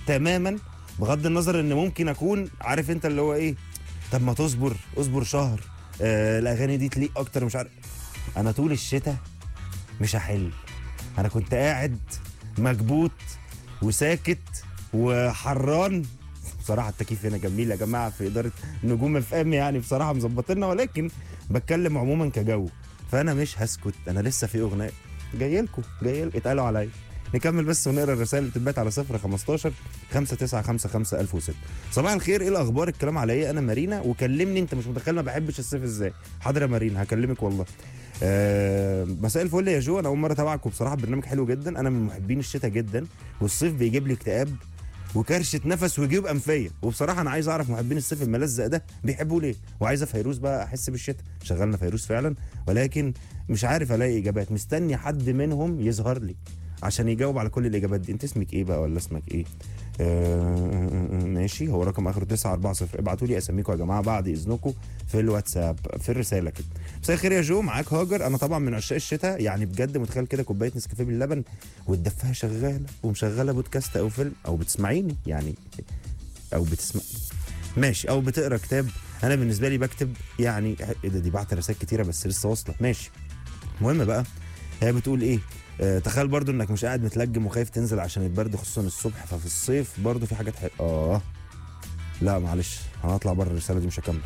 تماما، بغض النظر ان ممكن اكون عارف انت اللي هو ايه، طب ما اصبر شهر، الاغاني دي تليق اكتر مش عارف. انا طول الشتاء مش هحل، انا كنت قاعد مكبوت وساكت وحران بصراحه. التكييف هنا جميل يا جماعه في اداره نجوم اف ام، يعني بصراحه مظبطيننا، ولكن بتكلم عموما كجو، فانا مش هسكت. انا لسه في اغنيه جاي لكم اتقالوا عليا. نكمل بس ونقرا الرسائل اللي بتتبعت على 015 5955 1006. صباح الخير، ايه الاخبار؟ الكلام على ايه؟ انا مارينا وكلمني. انت مش متخيل ما بحبش الصيف ازاي. حاضر يا مارينا هكلمك والله. مساء الفل يا جو، انا اول مره اتابعكم بصراحه، برنامج حلو جدا. انا من محبين الشتاء جدا، والصيف بيجيب لي اكتئاب وكرشه نفس وجيوب انفيه، وبصراحه انا عايز اعرف محبين الصيف الملزق ده بيحبوا ليه، وعايزه فيروز بقى احس بالشتاء. شغلنا فيروز فعلا، ولكن مش عارف الاقي اجابات. مستني حد منهم يظهر لي عشان يجاوب على كل الاجابات دي. انت اسمك ايه بقى ولا اسمك ايه؟ ماشي، هو رقم اخره 940. ابعتوا لي اساميكم يا جماعه بعد اذنكم في الواتساب في الرساله كده. مساء الخير يا جو، معاك هاجر. انا طبعا من عشاق الشتاء، يعني بجد متخيل كده كوبايه نسكافيه باللبن والدفايه شغاله ومشغله بودكاست او فيلم، او بتسمعيني يعني، او بتسمع ماشي، او بتقرا كتاب. انا بالنسبه لي بكتب يعني. ايه ده؟ دي بعت رسائل كتيره بس لسه واصله. ماشي، المهم بقى هي بتقول ايه. تخيل برضو انك مش قاعد متلجم وخايف تنزل عشان البرد خصوصا الصبح، ففي الصيف برضو في حاجات لا معلش، هنطلع بره الرساله دي مش هكمل.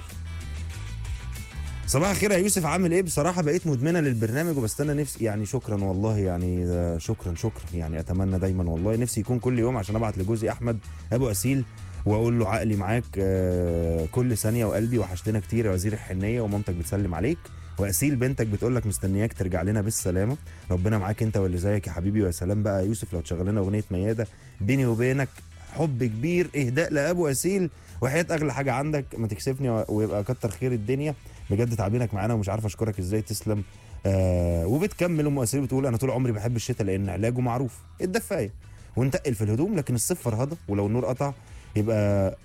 صباح الخير يا يوسف، عامل ايه؟ بصراحه بقيت مدمنه للبرنامج وبستنى نفسي، يعني شكرا والله، يعني شكرا يعني اتمنى دايما والله نفسي يكون كل يوم عشان ابعت لجوزي احمد ابو اسيل واقول له عقلي معاك كل ثانيه، وقلبي وحشتنا كتير يا وزير الحنيه، ومامتك بتسلم عليك، واسيل بنتك بتقول لك مستنياك ترجع لنا بالسلامه. ربنا معاك انت واللي زيك يا حبيبي. ويا سلام بقى يا يوسف لو تشغل لنا اغنيه مياده بيني وبينك حب كبير، اهداء لابو اسيل، وحياه اغلى حاجه عندك ما تكسفني، ويبقى كتر خير الدنيا بجد. تعبينك معانا ومش عارف اشكرك ازاي. تسلم. وبتكمل ام اسيل بتقول انا طول عمري بحب الشتاء لان علاجه معروف، الدفايه ونتقل في الهدوم، لكن الصيف فرهضه، ولو النور قطع يبقى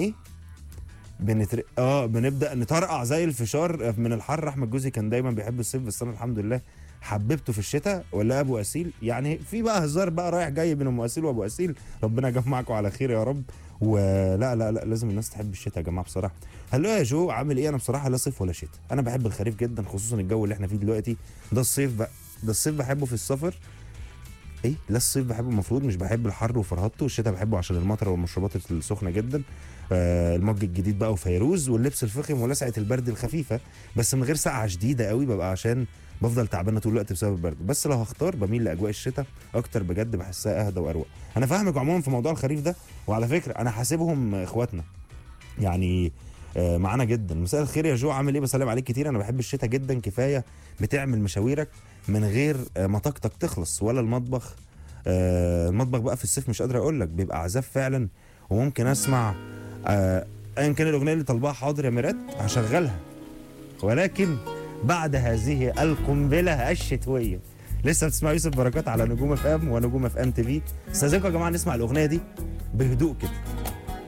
بنبدا نطرقع زي الفشار من الحر. احمد جوزي كان دايما بيحب الصيف، بس انا الحمد لله حببته في الشتاء. ولا ابو اسيل يعني في بقى هزار بقى رايح جاي بين ام اسيل وابو اسيل، ربنا يجمعكم على خير يا رب. ولا لا لازم الناس تحب الشتاء يا جماعه بصراحه. هلو يا جو، عامل ايه؟ انا بصراحه لا صيف ولا شتاء، انا بحب الخريف جدا خصوصا الجو اللي احنا فيه دلوقتي. ده الصيف بقى، ده الصيف بحبه في السفر. لا الصيف بحبه المفروض، مش بحب الحر وفرهدته. الشتاء بحبه عشان المطر والمشروبات السخنه جدا، المج الجديد بقى وفيروز واللبس الفخم ولسعه البرد الخفيفه، بس من غير سقعه شديده قوي ببقى عشان بفضل تعبانه طول الوقت بسبب البرد. بس لو هختار بميل لاجواء الشتاء اكتر، بجد بحسها اهدى واروق. انا فاهمك عموما في موضوع الخريف ده، وعلى فكره انا حاسبهم اخواتنا يعني معانا جدا. مساء الخير يا جو، عامل ايه؟ بسلم عليك كتير. انا بحب الشتاء جدا، كفايه بتعمل مشاويرك من غير ما طاقتك تخلص، ولا المطبخ. المطبخ بقى في الصيف مش قادر اقول لك بيبقى عذاب فعلا. وممكن اسمع ايا كان الاغنيه اللي طالباها. حاضر يا ميرات هشغلها، ولكن بعد هذه القنبله الشتويه. لسه بتسمع يوسف بركات على نجوم اف ام ونجوم اف ام تي في. استاذنكم يا جماعه نسمع الاغنيه دي بهدوء كده.